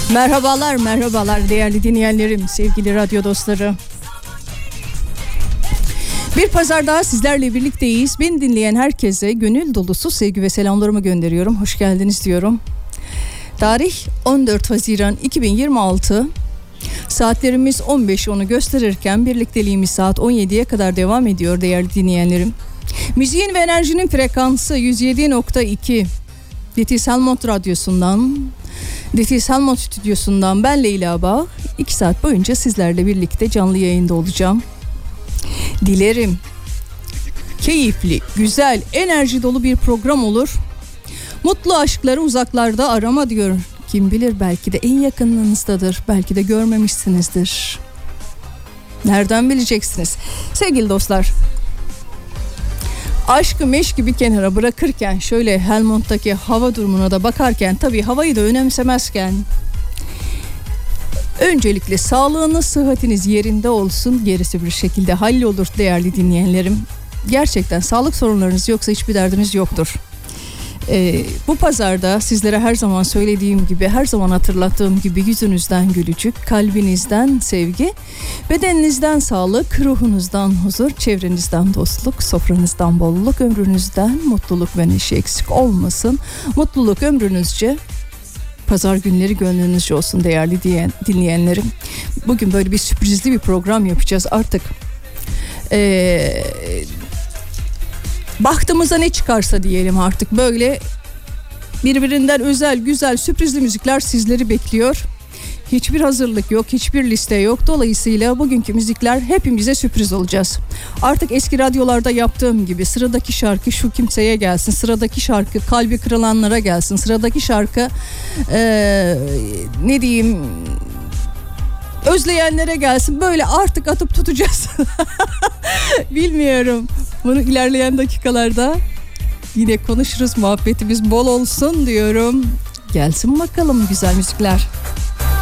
Merhabalar, merhabalar değerli dinleyenlerim, sevgili radyo dostları. Bir pazar daha sizlerle birlikteyiz. Beni dinleyen herkese gönül dolusu sevgi ve selamlarımı gönderiyorum. Hoş geldiniz diyorum. Tarih 14 Haziran 2026. Saatlerimiz 15.10'u gösterirken birlikteliğimiz saat 17'ye kadar devam ediyor değerli dinleyenlerim. Müziğin ve enerjinin frekansı 107.2. DT Selmont Radyosu'ndan, DT Selmont Stüdyosu'ndan ben Leyla Bağ. 2 saat boyunca sizlerle birlikte canlı yayında olacağım. Dilerim keyifli, güzel, enerji dolu bir program olur. Mutlu aşkları uzaklarda arama diyor. Kim bilir, belki de en yakınınızdadır. Belki de görmemişsinizdir. Nereden bileceksiniz? Sevgili dostlar, aşkı meşki bir kenara bırakırken, şöyle Helmond'daki hava durumuna da bakarken, tabii havayı da önemsemezken, öncelikle sağlığınız, sıhhatiniz yerinde olsun, gerisi bir şekilde hallolur değerli dinleyenlerim. Gerçekten sağlık sorunlarınız yoksa hiçbir derdiniz yoktur. Bu pazarda sizlere her zaman söylediğim gibi, her zaman hatırlattığım gibi, yüzünüzden gülücük, kalbinizden sevgi, bedeninizden sağlık, ruhunuzdan huzur, çevrenizden dostluk, sofranızdan bolluk, ömrünüzden mutluluk ve neşe eksik olmasın. Mutluluk ömrünüzce, pazar günleri gönlünüzce olsun değerli dinleyenlerim. Bugün böyle bir sürprizli bir program yapacağız artık. Bahtımıza ne çıkarsa diyelim, artık böyle birbirinden özel, güzel, sürprizli müzikler sizleri bekliyor. Hiçbir hazırlık yok, hiçbir liste yok. Dolayısıyla bugünkü müzikler hepimize sürpriz olacağız. Artık eski radyolarda yaptığım gibi sıradaki şarkı şu kimseye gelsin, sıradaki şarkı kalbi kırılanlara gelsin, sıradaki şarkı ne diyeyim, özleyenlere gelsin. Böyle artık atıp tutacağız. Bilmiyorum. Bunu ilerleyen dakikalarda yine konuşuruz. Muhabbetimiz bol olsun diyorum. Gelsin bakalım güzel müzikler.